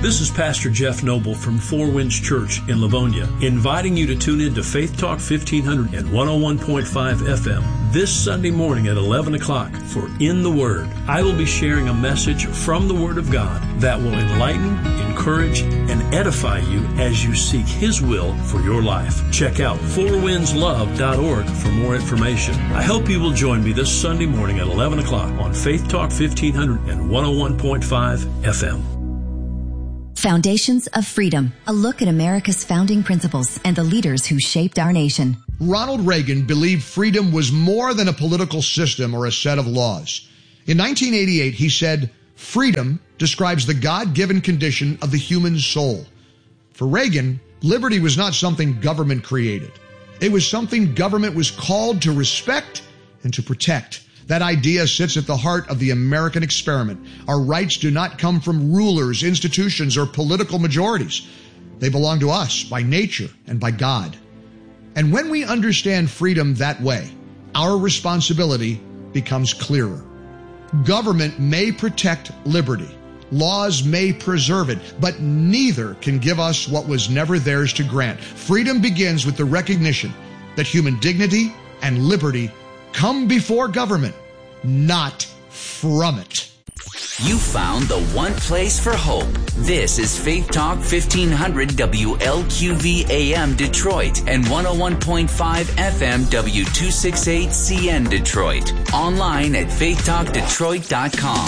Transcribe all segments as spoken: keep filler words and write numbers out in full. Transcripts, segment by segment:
This is Pastor Jeff Noble from Four Winds Church in Livonia, inviting you to tune in to Faith Talk fifteen hundred and one oh one point five F M this Sunday morning at eleven o'clock for In the Word. I will be sharing a message from the Word of God that will enlighten, encourage, and edify you as you seek His will for your life. Check out four winds love dot org for more information. I hope you will join me this Sunday morning at eleven o'clock on Faith Talk fifteen hundred and one oh one point five F M. Foundations of Freedom, a look at America's founding principles and the leaders who shaped our nation. Ronald Reagan believed freedom was more than a political system or a set of laws. In nineteen eighty-eight, he said, "Freedom describes the God-given condition of the human soul." For Reagan, liberty was not something government created. It was something government was called to respect and to protect. That idea sits at the heart of the American experiment. Our rights do not come from rulers, institutions, or political majorities. They belong to us by nature and by God. And when we understand freedom that way, our responsibility becomes clearer. Government may protect liberty. Laws may preserve it, but neither can give us what was never theirs to grant. Freedom begins with the recognition that human dignity and liberty come before government, not from it. You found the one place for hope. This is Faith Talk fifteen hundred W L Q V A M Detroit and one oh one point five F M W two sixty-eight C N Detroit. Online at faith talk detroit dot com.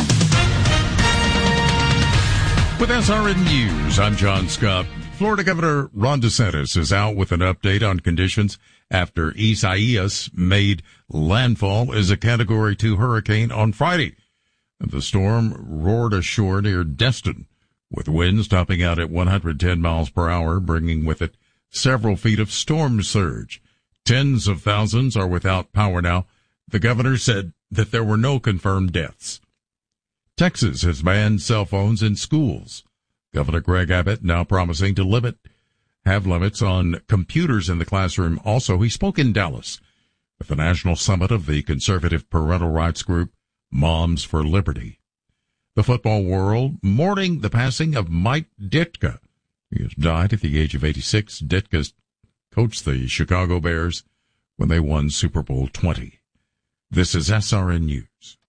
With S R N News, I'm John Scott. Florida Governor Ron DeSantis is out with an update on conditions after Isaias made landfall as a Category two hurricane on Friday. The storm roared ashore near Destin, with winds topping out at one hundred ten miles per hour, bringing with it several feet of storm surge. Tens of thousands are without power now. The governor said that there were no confirmed deaths. Texas has banned cell phones in schools. Governor Greg Abbott now promising to limit have limits on computers in the classroom. Also, he spoke in Dallas at the national summit of the conservative parental rights group Moms for Liberty. The football world mourning the passing of Mike Ditka. He has died at the age of eighty-six. Ditka coached the Chicago Bears when they won Super Bowl twenty. This is S R N News.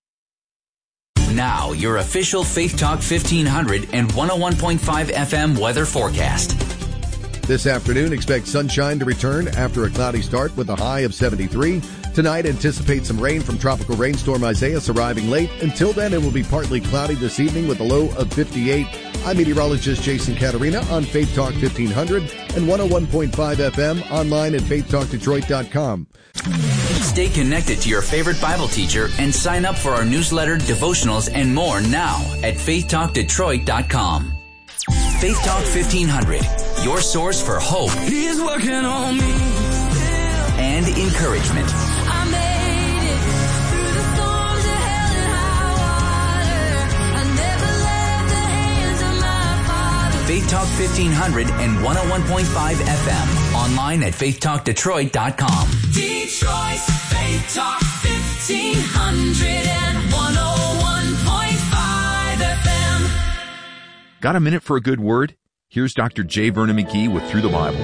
Now, your official Faith Talk fifteen hundred and one oh one point five F M weather forecast. This afternoon, expect sunshine to return after a cloudy start with a high of seventy-three. Tonight, anticipate some rain from tropical rainstorm Isaias arriving late. Until then, it will be partly cloudy this evening with a low of fifty-eight. I'm meteorologist Jason Caterina on Faith Talk fifteen hundred and one oh one point five F M, online at faith talk detroit dot com. Stay connected to your favorite Bible teacher and sign up for our newsletter, devotionals, and more now at faith talk detroit dot com. Faith Talk fifteen hundred, your source for hope. He's working on me. And encouragement. I made it through the storms of hell and high water. I never left the hands of my Father. Faith Talk fifteen hundred and one oh one point five F M. Online at faith talk detroit dot com. Detroit's Faith Talk fifteen hundred and one oh one point five F M. Got a minute for a good word? Here's Doctor J. Vernon McGee with Through the Bible.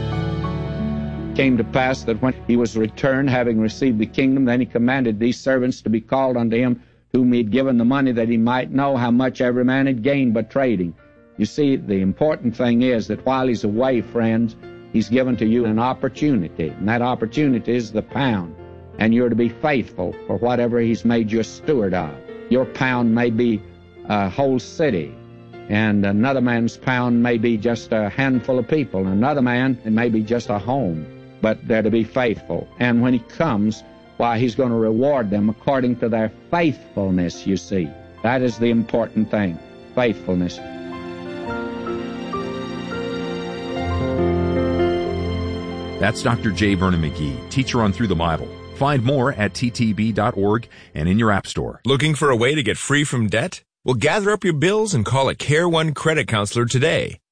Came to pass that when he was returned, having received the kingdom, then he commanded these servants to be called unto him, whom he had given the money, that he might know how much every man had gained by trading. You see, the important thing is that while he's away, friends, he's given to you an opportunity, and that opportunity is the pound, and you're to be faithful for whatever he's made you a steward of. Your pound may be a whole city, and another man's pound may be just a handful of people, and another man, it may be just a home. But they're to be faithful. And when he comes, why, he's going to reward them according to their faithfulness, you see. That is the important thing, faithfulness. That's Doctor J. Vernon McGee, teacher on Through the Bible. Find more at t t b dot org and in your app store. Looking for a way to get free from debt? Well, gather up your bills and call a Care One credit counselor today.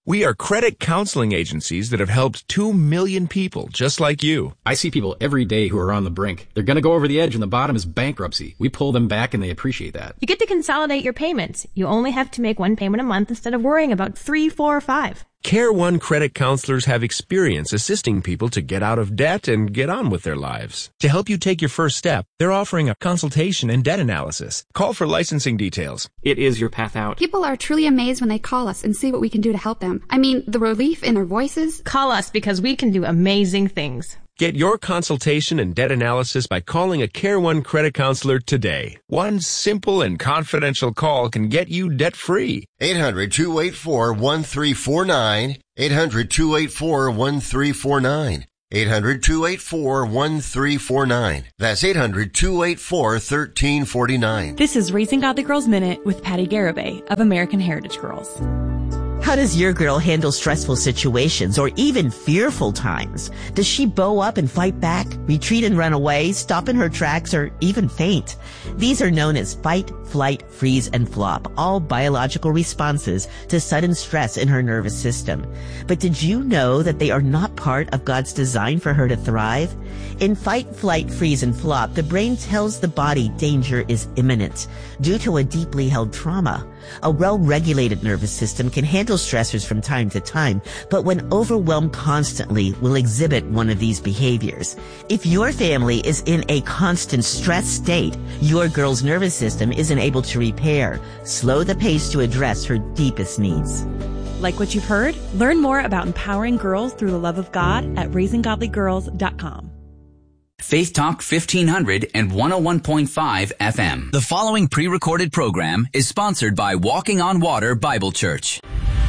We are credit counseling agencies that have helped two million people just like you. I see people every day who are on the brink. They're going to go over the edge and the bottom is bankruptcy. We pull them back and they appreciate that. You get to consolidate your payments. You only have to make one payment a month instead of worrying about three, four, or five. Care One credit counselors have experience assisting people to get out of debt and get on with their lives. To help you take your first step, they're offering a consultation and debt analysis. Call for licensing details. It is your path out. People are truly amazed when they call us and see what we can do to help them. I mean, the relief in their voices. Call us because we can do amazing things. Get your consultation and debt analysis by calling a Care One credit counselor today. One simple and confidential call can get you debt-free. eight hundred, two eight four, one three four nine. eight hundred, two eight four, one three four nine. eight hundred, two eight four, one three four nine. That's eight hundred, two eight four, one three four nine. This is Raising Godly Girls Minute with Patty Garibay of American Heritage Girls. How does your girl handle stressful situations or even fearful times? Does she bow up and fight back, retreat and run away, stop in her tracks, or even faint? These are known as fight, flight, freeze, and flop, all biological responses to sudden stress in her nervous system. But did you know that they are not part of God's design for her to thrive? In fight, flight, freeze, and flop, the brain tells the body danger is imminent due to a deeply held trauma. A well-regulated nervous system can handle stressors from time to time, but when overwhelmed constantly will exhibit one of these behaviors. If your family is in a constant stress state, your girl's nervous system isn't able to repair. Slow the pace to address her deepest needs. Like what you've heard? Learn more about empowering girls through the love of God at raising godly girls dot com. Faith Talk fifteen hundred and one oh one point five F M. The following pre-recorded program is sponsored by Walking on Water Bible Church.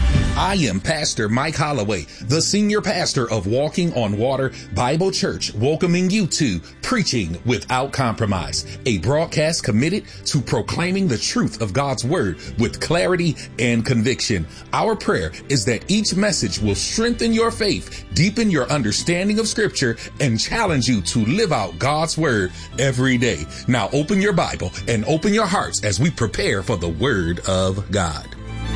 I am Pastor Mike Holloway, the senior pastor of Walking on Water Bible Church, welcoming you to Preaching Without Compromise, a broadcast committed to proclaiming the truth of God's Word with clarity and conviction. Our prayer is that each message will strengthen your faith, deepen your understanding of Scripture, and challenge you to live out God's Word every day. Now open your Bible and open your hearts as we prepare for the Word of God.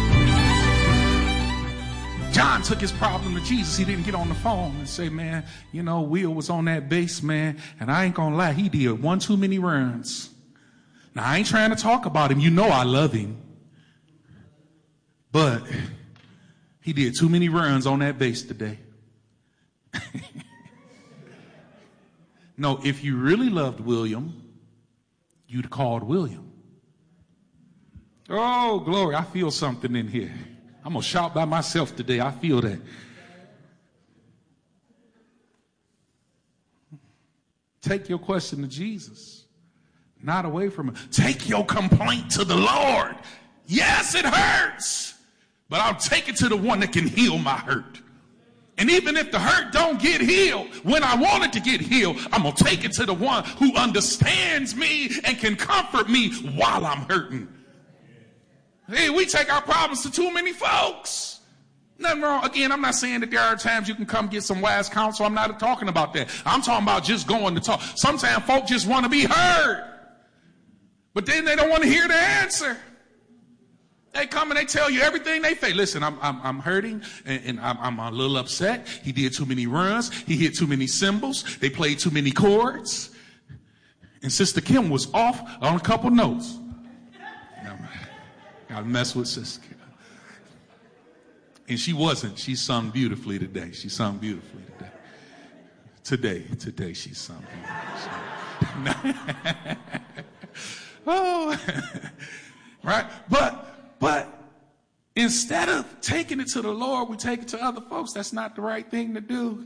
John took his problem to Jesus. He didn't get on the phone and say, man, you know, Will was on that base, man, and I ain't gonna lie, he did one too many runs. Now, I ain't trying to talk about him. You know I love him. But he did too many runs on that base today. No, if you really loved William, you'd called William. Oh, glory, I feel something in here. I'm going to shout by myself today. I feel that. Take your question to Jesus, not away from him. Take your complaint to the Lord. Yes, it hurts, but I'll take it to the one that can heal my hurt. And even if the hurt don't get healed, when I want it to get healed, I'm going to take it to the one who understands me and can comfort me while I'm hurting. Hey, we take our problems to too many folks. Nothing wrong. Again, I'm not saying that there are times you can come get some wise counsel. I'm not talking about that. I'm talking about just going to talk. Sometimes folk just want to be heard, but then they don't want to hear the answer. They come and they tell you everything they face. Listen, I'm I'm, I'm hurting and, and I'm, I'm a little upset. He did too many runs. He hit too many cymbals. They played too many chords. And Sister Kim was off on a couple notes. Gotta mess with Sister Kim. And she wasn't. She sung beautifully today. She sung beautifully today. Today, today she sung beautifully. Oh, right. But, but instead of taking it to the Lord, we take it to other folks. That's not the right thing to do.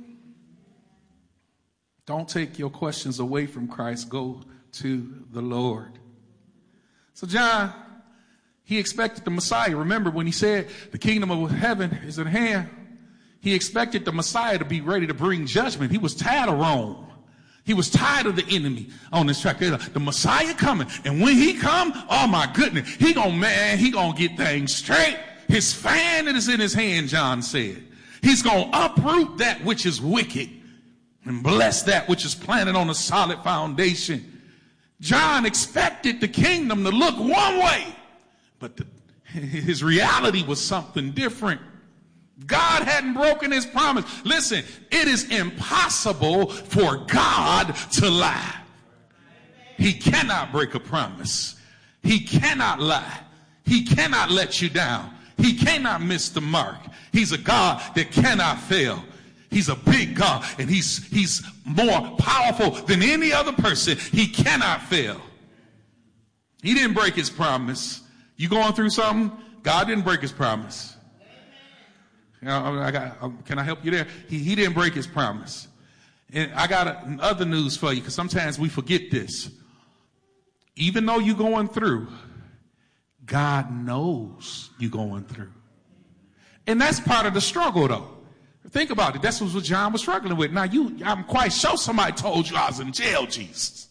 Don't take your questions away from Christ. Go to the Lord. So John, he expected the Messiah. Remember when he said the kingdom of heaven is at hand, he expected the Messiah to be ready to bring judgment. He was tired of Rome. He was tired of the enemy on this track. The Messiah coming. And when he come, oh my goodness, he gonna, man, he gonna get things straight. His fan that is in his hand, John said. He's gonna uproot that which is wicked and bless that which is planted on a solid foundation. John expected the kingdom to look one way, but the, his reality was something different. God hadn't broken his promise. Listen, it is impossible for God to lie. He cannot break a promise. He cannot lie. He cannot let you down. He cannot miss the mark. He's a God that cannot fail. He's a big God, and he's he's more powerful than any other person. He cannot fail. He didn't break his promise. You going through something? God didn't break his promise. You know, I got, can I help you there? He, he didn't break his promise. And I got a, other news for you, because sometimes we forget this. Even though you're going through, God knows you're going through. And that's part of the struggle, though. Think about it. That's what John was struggling with. Now, you, I'm quite sure somebody told you I was in jail, Jesus.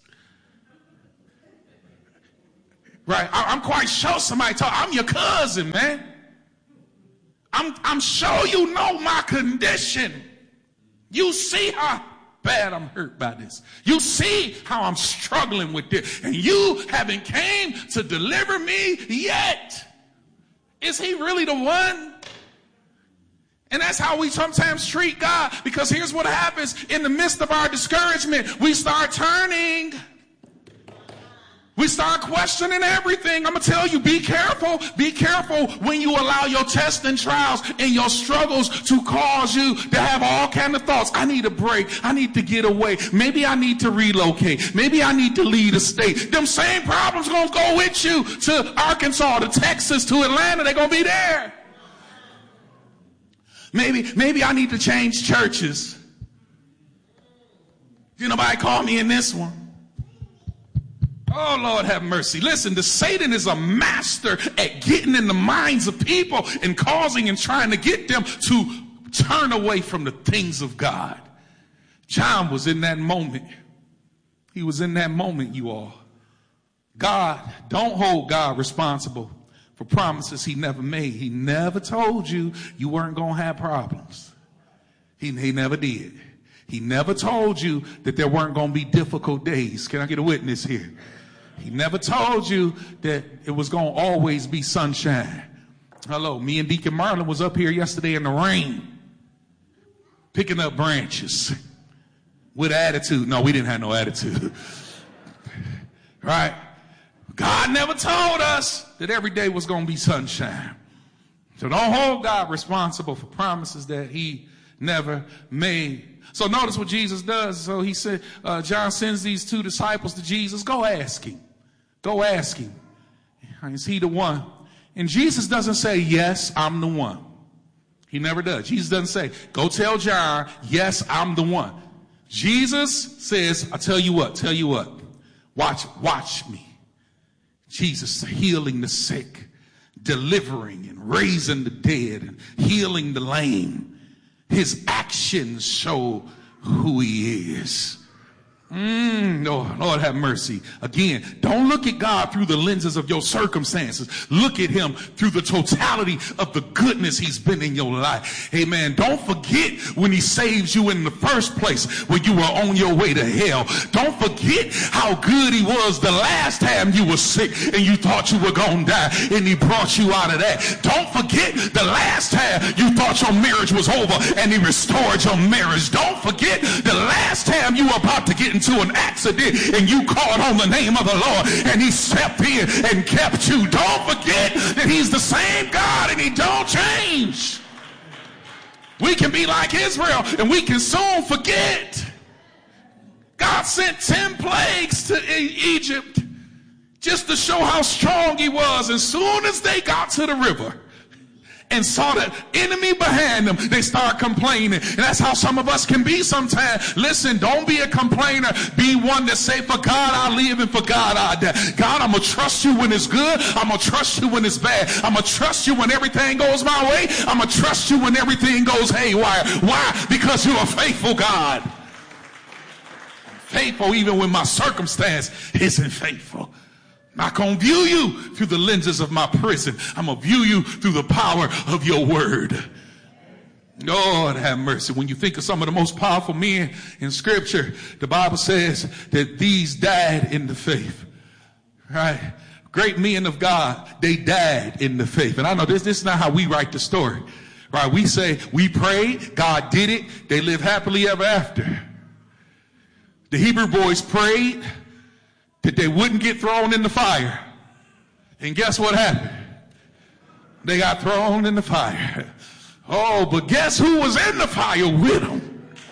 Right? I, I'm quite sure somebody told, I'm your cousin, man. I'm, I'm sure you know my condition. You see how bad I'm hurt by this. You see how I'm struggling with this. And you haven't came to deliver me yet. Is he really the one? And that's how we sometimes treat God, because here's what happens in the midst of our discouragement. We start turning. We start questioning everything. I'm going to tell you, be careful. Be careful when you allow your tests and trials and your struggles to cause you to have all kinds of thoughts. I need a break. I need to get away. Maybe I need to relocate. Maybe I need to leave a state. Them same problems going to go with you to Arkansas, to Texas, to Atlanta. They're going to be there. Maybe, maybe I need to change churches. Did nobody call me in this one? Oh, Lord, have mercy. Listen, the Satan is a master at getting in the minds of people and causing and trying to get them to turn away from the things of God. John was in that moment. He was in that moment, you all. God, don't hold God responsible for promises he never made. He never told you you weren't going to have problems. He, he never did. He never told you that there weren't going to be difficult days. Can I get a witness here? He never told you that it was going to always be sunshine. Hello, me and Deacon Marlon was up here yesterday in the rain, picking up branches with attitude. No, we didn't have no attitude. Right? God never told us that every day was going to be sunshine. So don't hold God responsible for promises that he never made. So notice what Jesus does. So he said, uh, John sends these two disciples to Jesus. Go ask him. Go ask him. Is he the one? And Jesus doesn't say, yes, I'm the one. He never does. Jesus doesn't say, go tell John, yes, I'm the one. Jesus says, I tell you what, tell you what. Watch, watch me. Jesus healing the sick, delivering and raising the dead, and healing the lame. His actions show who he is. Mm, no, Lord have mercy. Again, don't look at God through the lenses of your circumstances. Look at him through the totality of the goodness he's been in your life. Amen. Don't forget when he saves you in the first place when you were on your way to hell. Don't forget how good he was the last time you were sick and you thought you were going to die and he brought you out of that. Don't forget the last time you thought your marriage was over and he restored your marriage. Don't forget the last time you were about to get into an accident and you called on the name of the Lord and he stepped in and kept you. Don't forget that he's the same God and he don't change. We can be like Israel and we can soon forget. God sent ten plagues to Egypt just to show how strong he was. As soon as they got to the river and saw the enemy behind them, they start complaining. And that's how some of us can be sometimes. Listen, don't be a complainer. Be one that say, for God I live and for God I die. God, I'm going to trust you when it's good. I'm going to trust you when it's bad. I'm going to trust you when everything goes my way. I'm going to trust you when everything goes haywire. Why? Because you're a faithful God. I'm faithful even when my circumstance isn't faithful. I'm not going to view you through the lenses of my prison. I'm going to view you through the power of your word. Lord have mercy. When you think of some of the most powerful men in scripture, the Bible says that these died in the faith. Right? Great men of God, they died in the faith. And I know this, this is not how we write the story. Right? We say, we prayed, God did it, they live happily ever after. The Hebrew boys prayed that they wouldn't get thrown in the fire. And guess what happened? They got thrown in the fire. Oh, but guess who was in the fire with them?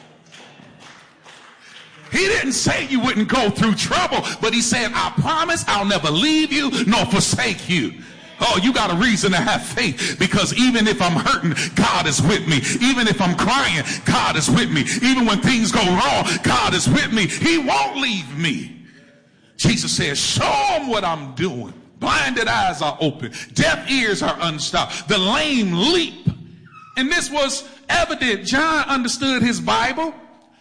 He didn't say you wouldn't go through trouble, but he said, I promise I'll never leave you nor forsake you. Oh, you got a reason to have faith, because even if I'm hurting, God is with me. Even if I'm crying, God is with me. Even when things go wrong, God is with me. He won't leave me. Jesus says, show them what I'm doing. Blinded eyes are open. Deaf ears are unstopped. The lame leap. And this was evident. John understood his Bible.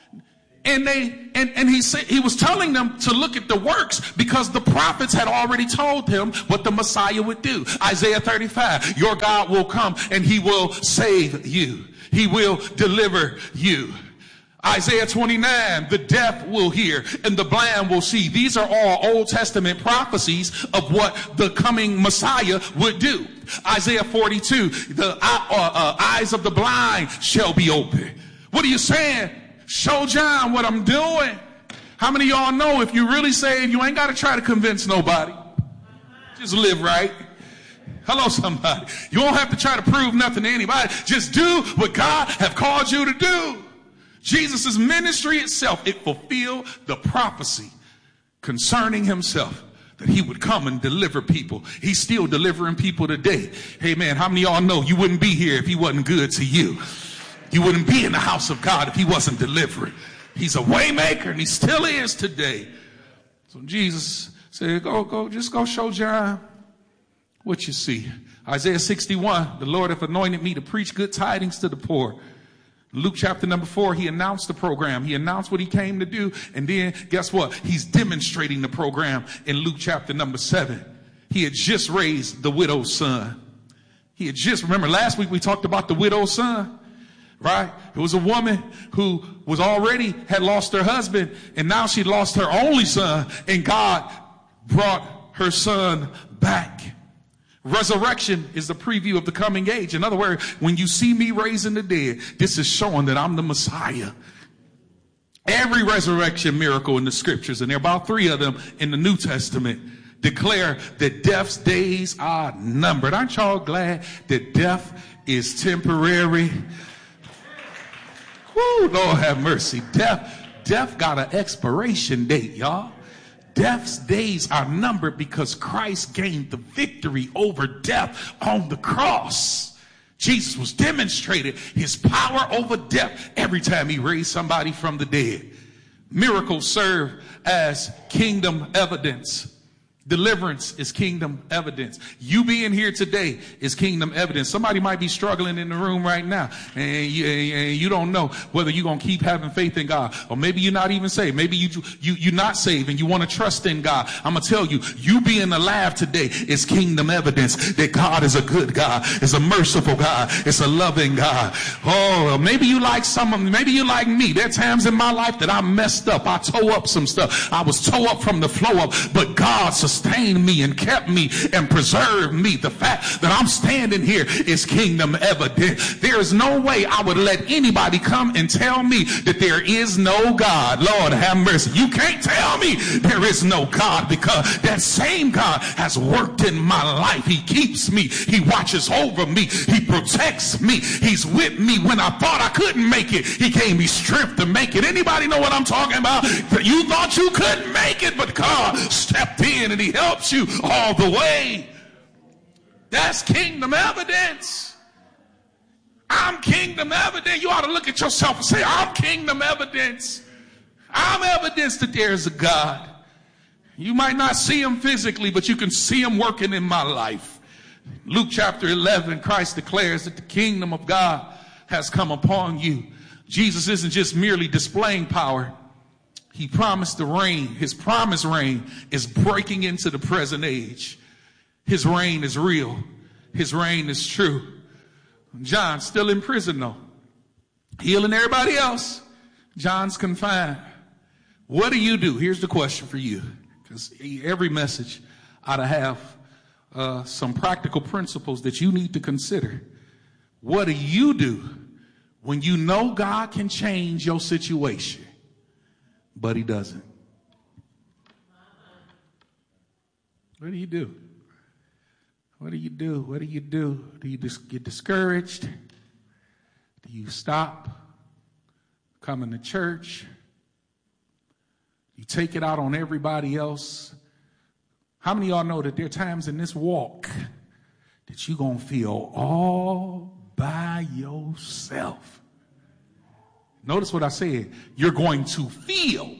And they and, and he said he was telling them to look at the works, because the prophets had already told him what the Messiah would do. Isaiah thirty-five, your God will come and he will save you. He will deliver you. Isaiah twenty-nine, the deaf will hear and the blind will see. These are all Old Testament prophecies of what the coming Messiah would do. Isaiah forty-two, the uh, uh, eyes of the blind shall be open. What are you saying? Show John what I'm doing. How many of y'all know if you really saved, you ain't got to try to convince nobody. Just live right. Hello, somebody. You don't have to try to prove nothing to anybody. Just do what God have called you to do. Jesus' ministry itself, it fulfilled the prophecy concerning himself, that he would come and deliver people. He's still delivering people today. Hey, man, how many of y'all know you wouldn't be here if he wasn't good to you? You wouldn't be in the house of God if he wasn't delivering. He's a way maker, and he still is today. So Jesus said, go, go, just go show John what you see. Isaiah sixty-one, the Lord hath anointed me to preach good tidings to the poor. Luke chapter number four, he announced the program. He announced what he came to do. And then guess what? He's demonstrating the program in Luke chapter number seven. He had just raised the widow's son. He had just, remember last week we talked about the widow's son, right? It was a woman who was already had lost her husband, and now she lost her only son, and God brought her son back. Resurrection is the preview of the coming age. In other words, when you see me raising the dead, this is showing that I'm the Messiah. Every resurrection miracle in the scriptures, and there are about three of them in the New Testament, declare that death's days are numbered. Aren't y'all glad that death is temporary? Woo, Lord have mercy. Death, death got an expiration date, y'all. Death's days are numbered because Christ gained the victory over death on the cross. Jesus was demonstrated his power over death every time he raised somebody from the dead. Miracles serve as kingdom evidence. Deliverance is kingdom evidence. You being here today is kingdom evidence. Somebody might be struggling in the room right now, and you, and you don't know whether you're going to keep having faith in God, or maybe you're not even saved. Maybe you, you, you're not saved and you want to trust in God. I'm going to tell you, you being alive today is kingdom evidence that God is a good God, is a merciful God, is a loving God. Oh, maybe you like some of them. Maybe you like me. There are times in my life that I messed up. I tore up some stuff. I was tore up from the flow up, but God sustained me and kept me and preserved me. The fact that I'm standing here is kingdom evident. There is no way I would let anybody come and tell me that there is no God. Lord have mercy. You can't tell me there is no God, because that same God has worked in my life. He keeps me. He watches over me. He protects me. He's with me when I thought I couldn't make it. He gave me strength to make it. Anybody know what I'm talking about? You thought you couldn't make it, but God stepped in and he helps you all the way. That's kingdom evidence. I'm kingdom evidence. You ought to look at yourself and say, I'm kingdom evidence. I'm evidence that there's a God. You might not see him physically, but you can see him working in my life. Luke chapter eleven, Christ declares that the kingdom of God has come upon you. Jesus isn't just merely displaying power. He promised the reign. His promised reign is breaking into the present age. His reign is real. His reign is true. John's still in prison though, healing everybody else. John's confined. What do you do? Here's the question for you, because every message ought to have uh, some practical principles that you need to consider. What do you do when you know God can change your situation, but he doesn't? What do you do? What do you do? What do you do? Do you just get discouraged? Do you stop coming to church? You take it out on everybody else? How many of y'all know that there are times in this walk that you're going to feel all by yourself? Notice what I said. You're going to feel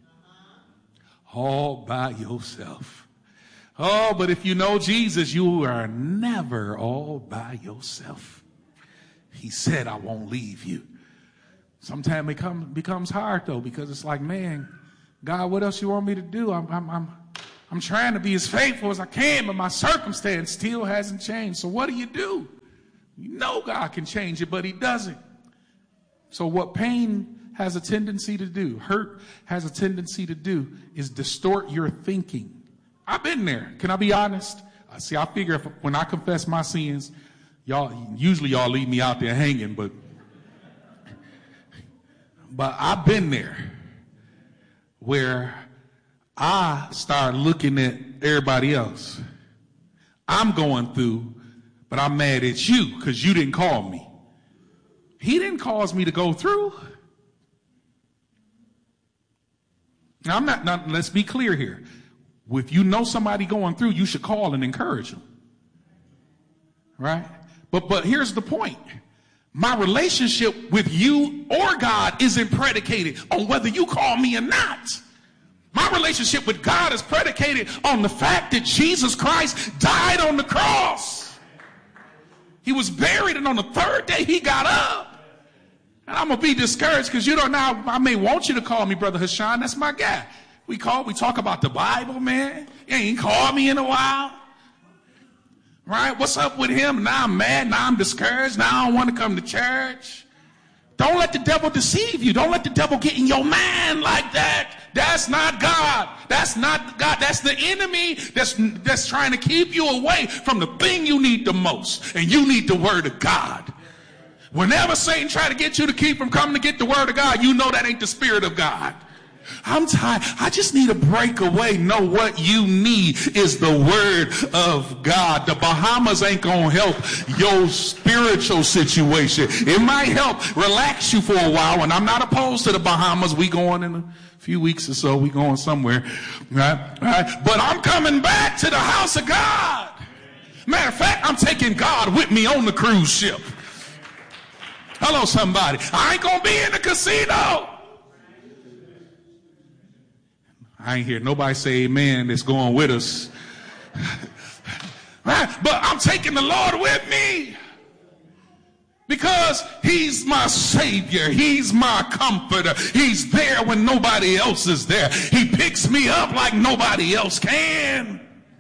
all by yourself. Oh, but if you know Jesus, you are never all by yourself. He said, I won't leave you. Sometimes it come, becomes hard, though, because it's like, man, God, what else you want me to do? I'm, I'm, I'm, I'm trying to be as faithful as I can, but my circumstance still hasn't changed. So what do you do? You know God can change it, but he doesn't. So what pain has a tendency to do, hurt has a tendency to do, is distort your thinking. I've been there. Can I be honest? I see, I figure if, when I confess my sins, y'all, usually y'all leave me out there hanging, but, but I've been there where I start looking at everybody else. I'm going through, but I'm mad at you because you didn't call me. He didn't cause me to go through. Now, I'm not, not, let's be clear here. If you know somebody going through, you should call and encourage them. Right? But, but here's the point. My relationship with you or God isn't predicated on whether you call me or not. My relationship with God is predicated on the fact that Jesus Christ died on the cross. He was buried, and on the third day he got up. And I'm going to be discouraged because you don't know, I may want you to call me Brother Hashan. That's my guy. We call, we talk about the Bible, man. You ain't called me in a while. Right? What's up with him? Now I'm mad. Now I'm discouraged. Now I don't want to come to church. Don't let the devil deceive you. Don't let the devil get in your mind like that. That's not God. That's not God. That's the enemy that's, that's trying to keep you away from the thing you need the most. And you need the word of God. Whenever Satan try to get you to keep from coming to get the word of God, you know that ain't the spirit of God. I'm tired. I just need a breakaway. No, what you need is the word of God. The Bahamas ain't gonna help your spiritual situation. It might help relax you for a while, and I'm not opposed to the Bahamas. We going in a few weeks or so. We going somewhere, right? Right? But I'm coming back to the house of God. Matter of fact, I'm taking God with me on the cruise ship. Hello, somebody. I ain't gonna be in the casino. I ain't hear nobody say amen that's going with us. Right? But I'm taking the Lord with me because he's my savior. He's my comforter. He's there when nobody else is there. He picks me up like nobody else can.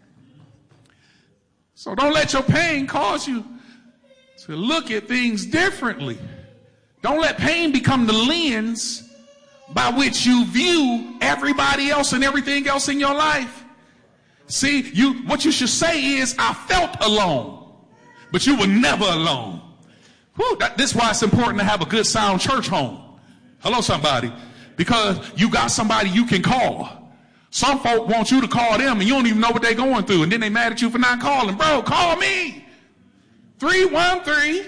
So don't let your pain cause you to look at things differently. Don't let pain become the lens by which you view everybody else and everything else in your life. See, you, what you should say is, I felt alone, but you were never alone. Whew, that, this is why it's important to have a good sound church home. Hello, somebody. Because you got somebody you can call. Some folk want you to call them and you don't even know what they're going through. And then they mad at you for not calling. Bro, call me. three one three.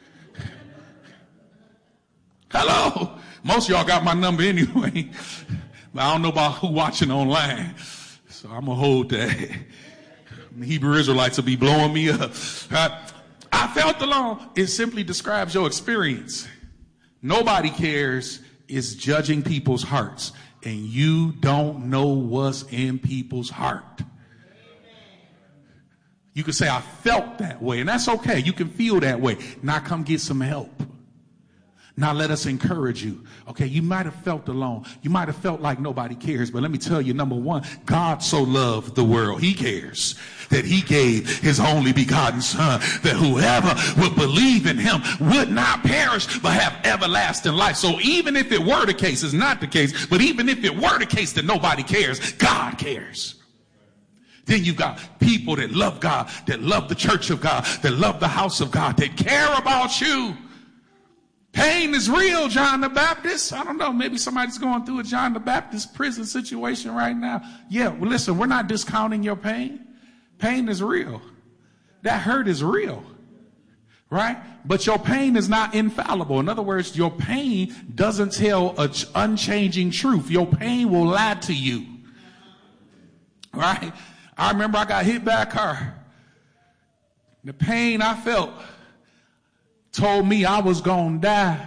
Hello. Most of y'all got my number anyway. But I don't know about who watching online. So I'm going to hold that. The Hebrew Israelites will be blowing me up. I, I felt alone. It simply describes your experience. Nobody cares is judging people's hearts. And you don't know what's in people's heart. You can say, I felt that way. And that's okay. You can feel that way. Now come get some help. Now let us encourage you. Okay, you might have felt alone. You might have felt like nobody cares. But let me tell you, number one, God so loved the world. He cares that he gave his only begotten son, that whoever would believe in him would not perish but have everlasting life. So even if it were the case, it's not the case, but even if it were the case that nobody cares, God cares. Then you got people that love God, that love the church of God, that love the house of God, that care about you. Pain is real, John the Baptist. I don't know, maybe somebody's going through a John the Baptist prison situation right now. Yeah, well, listen, we're not discounting your pain. Pain is real. That hurt is real, right? But your pain is not infallible. In other words, your pain doesn't tell an unchanging truth. Your pain will lie to you, right? I remember I got hit by a car. The pain I felt told me I was going to die.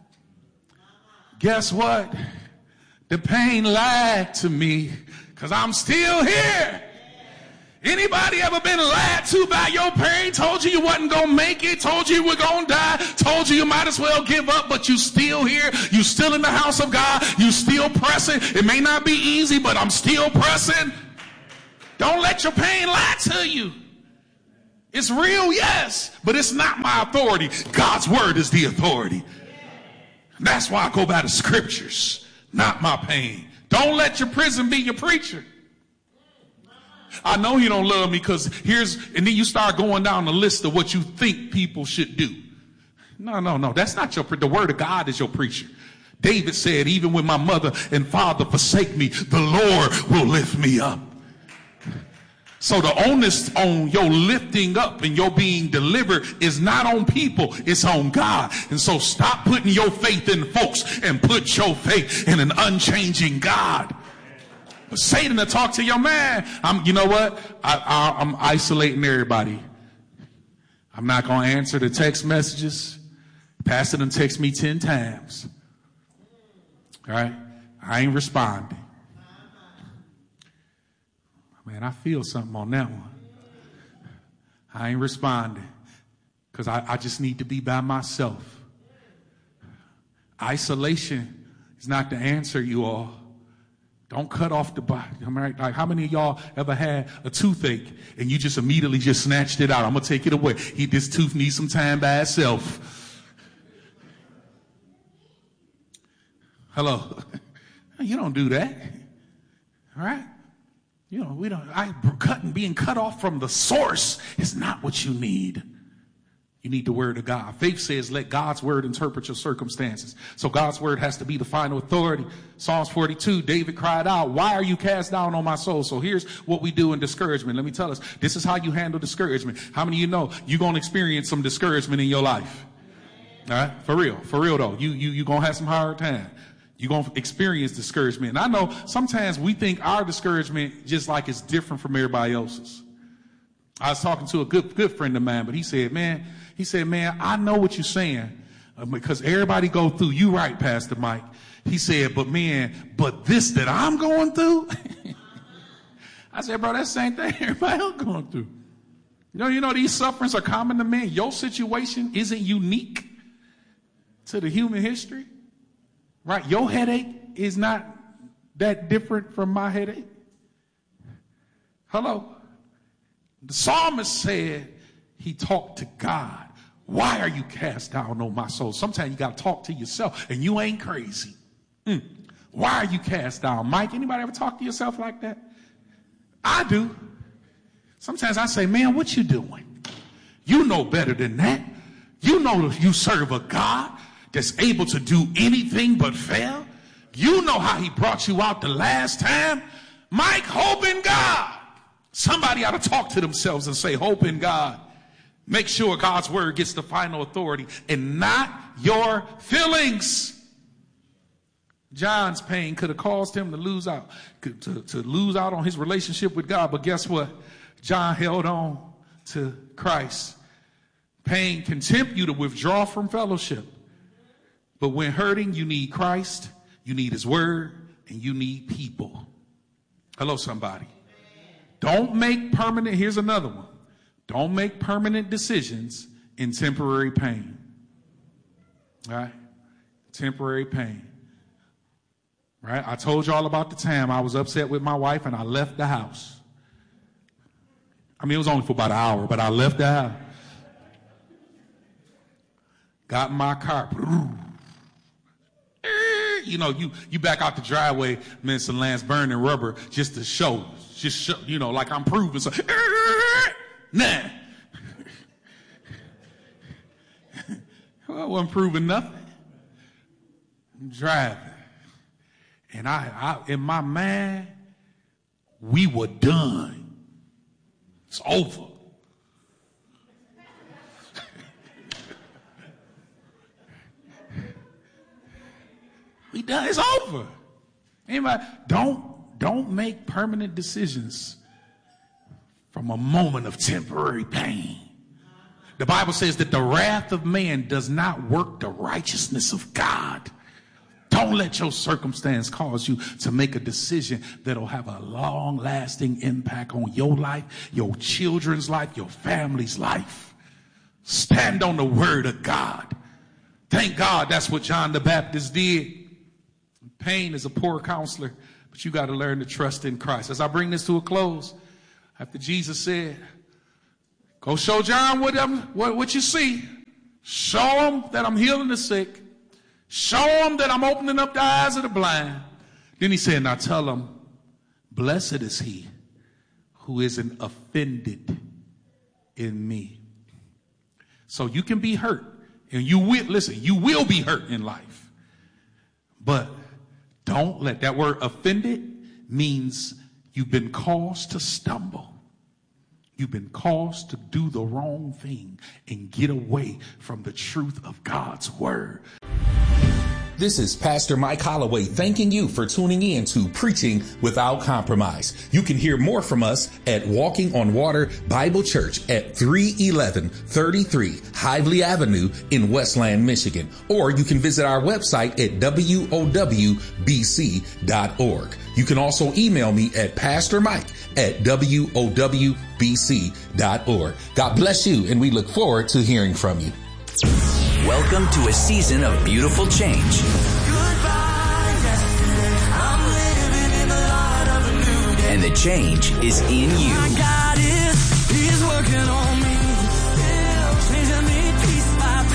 Guess what? The pain lied to me because I'm still here. Anybody ever been lied to by your pain? Told you you wasn't going to make it. Told you you were going to die. Told you you might as well give up, but you still here. You still in the house of God. You still pressing. It may not be easy, but I'm still pressing. Don't let your pain lie to you. It's real, yes, but it's not my authority. God's word is the authority. That's why I go by the scriptures, not my pain. Don't let your prison be your preacher. I know you don't love me because here's, and then you start going down the list of what you think people should do. No, no, no, that's not your, the word of God is your preacher. David said, even when my mother and father forsake me, the Lord will lift me up. So the onus on your lifting up and your being delivered is not on people, it's on God. And so stop putting your faith in folks and put your faith in an unchanging God. But Satan to talk to your man. I'm, you know what? I, I, I'm isolating everybody. I'm not going to answer the text messages. Pastor done text me ten times. All right? I ain't responding. Man, I feel something on that one. I ain't responding because I, I just need to be by myself. Isolation is not the answer, you all. Don't cut off the body. Like, how many of y'all ever had a toothache and you just immediately just snatched it out? I'm going to take it away. He, this tooth needs some time by itself. Hello. You don't do that. All right? You know, we don't, I, cutting, being cut off from the source is not what you need. You need the word of God. Faith says, let God's word interpret your circumstances. So God's word has to be the final authority. Psalms forty-two, David cried out, why are you cast down on my soul? So here's what we do in discouragement. Let me tell us, this is how you handle discouragement. How many of you know you're going to experience some discouragement in your life? All right? For real. For real though. You, you, you're going to have some hard time. You're going to experience discouragement. And I know sometimes we think our discouragement just like it's different from everybody else's. I was talking to a good, good friend of mine, but he said, man, he said, man, I know what you're saying uh, because everybody go through. You right, Pastor Mike. He said, but man, but this that I'm going through. I said, bro, that's the same thing everybody else going through. You know, you know, these sufferings are common to men. Your situation isn't unique to the human history. Right? Your headache is not that different from my headache. Hello? The psalmist said he talked to God. Why are you cast down on my soul? Sometimes you got to talk to yourself and you ain't crazy. Mm. Why are you cast down? Mike, anybody ever talk to yourself like that? I do. Sometimes I say, man, what you doing? You know better than that. You know you serve a God that's able to do anything but fail. You know how he brought you out the last time. Mike, hope in God. Somebody ought to talk to themselves and say, hope in God. Make sure God's word gets the final authority and not your feelings. John's pain could have caused him to lose out, to, to lose out on his relationship with God. But guess what? John held on to Christ. Pain can tempt you to withdraw from fellowship. But when hurting, you need Christ, you need his word, and you need people. Hello, somebody. Don't make permanent, here's another one. Don't make permanent decisions in temporary pain. All right? Temporary pain. Right? I told you all about the time I was upset with my wife and I left the house. I mean, it was only for about an hour, but I left the house. Got in my car. you know, you, you back out the driveway, Minister Lance, burning rubber just to show, just show, you know, like I'm proving so. Nah. Well, I wasn't proving nothing. I'm driving. And I, I, in my mind, we were done. It's over. We done. It's over. Anybody? Don't, don't make permanent decisions from a moment of temporary pain. The Bible says that the wrath of man does not work the righteousness of God. Don't let your circumstance cause you to make a decision that'll have a long-lasting impact on your life, your children's life, your family's life. Stand on the word of God. Thank God that's what John the Baptist did. Pain is a poor counselor, but you got to learn to trust in Christ. As I bring this to a close, after Jesus said, go show John what, I'm, what, what you see. Show him that I'm healing the sick. Show him that I'm opening up the eyes of the blind. Then he said, now tell him, blessed is he who isn't offended in me. So you can be hurt. And you will, listen, you will be hurt in life. But don't let that word offended means you've been caused to stumble. You've been caused to do the wrong thing and get away from the truth of God's word. This is Pastor Mike Holloway thanking you for tuning in to Preaching Without Compromise. You can hear more from us at Walking on Water Bible Church at three eleven thirty-three Hively Avenue in Westland, Michigan. Or you can visit our website at W O W B C dot org. You can also email me at Pastor Mike at W O W B C dot org. God bless you, and we look forward to hearing from you. Welcome to a season of beautiful change. And the change is in you. God is, he's working on me. Changing me piece by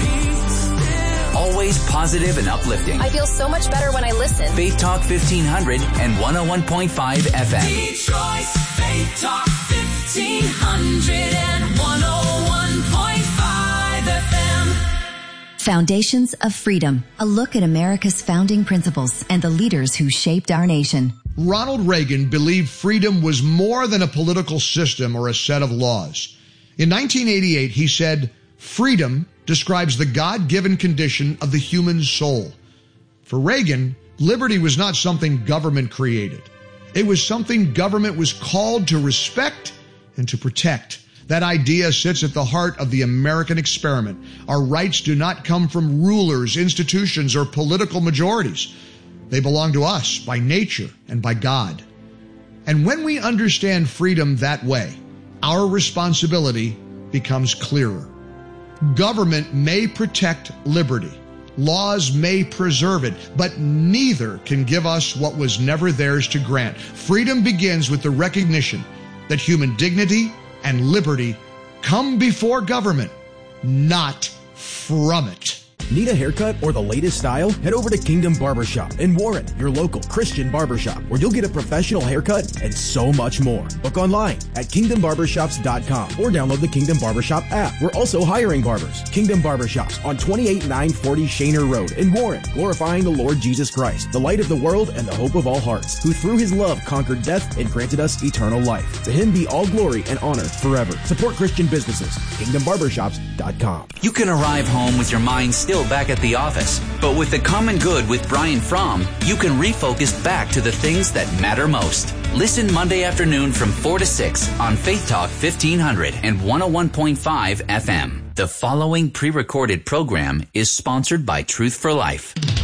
piece. Always positive and uplifting. I feel so much better when I listen. Faith Talk fifteen hundred and one oh one point five F M. Detroit's Faith Talk fifteen hundred and one oh one point five F M. Foundations of Freedom, a look at America's founding principles and the leaders who shaped our nation. Ronald Reagan believed freedom was more than a political system or a set of laws. In nineteen eighty-eight, he said, freedom describes the God-given condition of the human soul. For Reagan, liberty was not something government created. It was something government was called to respect and to protect. That idea sits at the heart of the American experiment. Our rights do not come from rulers, institutions, or political majorities. They belong to us by nature and by God. And when we understand freedom that way, our responsibility becomes clearer. Government may protect liberty. Laws may preserve it, but neither can give us what was never theirs to grant. Freedom begins with the recognition that human dignity and liberty come before government, not from it. Need a haircut or the latest style? Head over to Kingdom Barbershop in Warren, your local Christian barbershop, where you'll get a professional haircut and so much more. Book online at kingdom barbershops dot com or download the Kingdom Barbershop app. We're also hiring barbers. Kingdom Barbershops on twenty-eight nine forty Shaner Road in Warren, glorifying the Lord Jesus Christ, the light of the world and the hope of all hearts, who through his love conquered death and granted us eternal life. To him be all glory and honor forever. Support Christian businesses. kingdom barbershops dot com. You can arrive home with your mind still back at the office, but with the Common Good with Brian Fromm, you can refocus back to the things that matter most. Listen Monday afternoon from four to six on Faith Talk fifteen hundred and one oh one point five F M. The following pre-recorded program is sponsored by Truth for Life.